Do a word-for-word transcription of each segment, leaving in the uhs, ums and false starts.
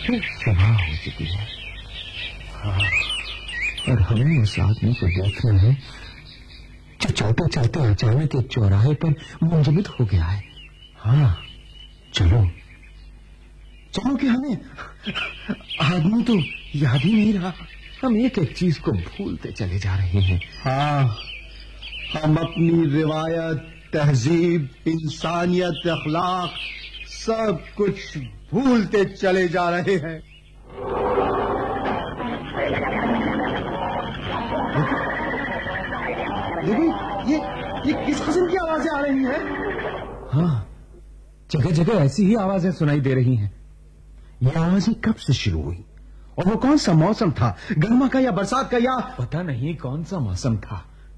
सुबह हो चुकी है। हाँ, और हमें उस आदमी को देख रहे हैं जो चलते चलते अचानक एक चौराहे पर मुंजमद हो गया है। हाँ, चलो चलो कि हमें आदमी तो याद ही नहीं रहा। हम एक एक चीज को भूलते चले जा रहे हैं। हाँ, हम अपनी रिवायत, तहजीब, इंसानियत, अखलाक सब कुछ भूलते चले जा रहे हैं। देखिए, ये ये किस किस्म की आवाजें आ रही हैं? हाँ, जगह जगह ऐसी ही आवाजें सुनाई दे रही हैं। ये आवाजें कब से शुरू हुई और वो कौन सा मौसम था, गर्मा का या बरसात का, या पता नहीं कौन सा मौसम था।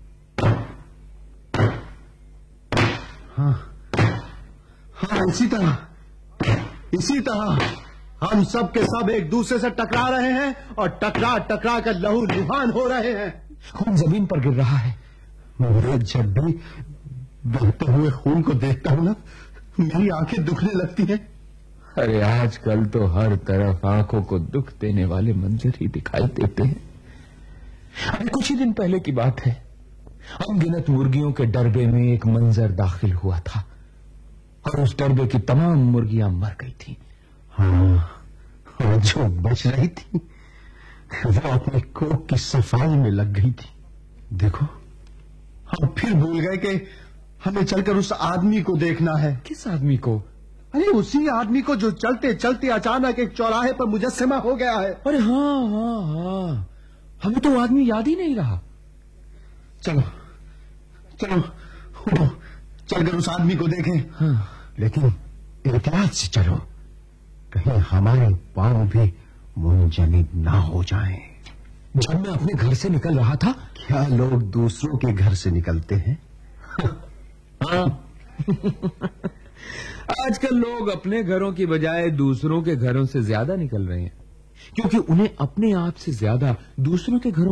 हाँ हाँ, इसी तरह इसी तरह हम सब के सब एक दूसरे से टकरा रहे हैं और टकरा टकरा कर लहू लुहान हो रहे हैं। खून जमीन पर गिर रहा है। मैं जब भी बहते हुए खून को देखता हूं ना, मेरी आंखें दुखने लगती हैं। अरे आजकल तो हर तरफ आंखों को दुख देने वाले मंजर ही दिखाई देते हैं। अभी कुछ ही दिन पहले की बात है, अनगिनत मुर्गियों के डरबे में एक मंजर दाखिल हुआ था और उस डरबे की तमाम मुर्गियां मर गई थी। हाँ, और जो बच रही थी वो अपने कोख की सफाई में लग गई थी। देखो, हम फिर भूल गए कि हमें चलकर उस आदमी को देखना है। किस आदमी को? अरे उसी आदमी को जो चलते चलते अचानक एक चौराहे पर मुजस्समा हो गया है। अरे हाँ हाँ हाँ, हमें तो आदमी याद ही नहीं रहा। चलो चलो उठो, चलकर उस आदमी को देखें। हाँ। लेकिन एहतियात से चलो, कहीं हमारे पांव भी मुंजमद ना हो जाएं। जब मैं अपने घर से निकल रहा था, क्या लोग दूसरों के घर से निकलते हैं? हाँ। आजकल लोग अपने घरों की बजाय दूसरों के घरों से ज्यादा निकल रहे हैं, क्योंकि उन्हें अपने आप से ज्यादा दूसरों के घरों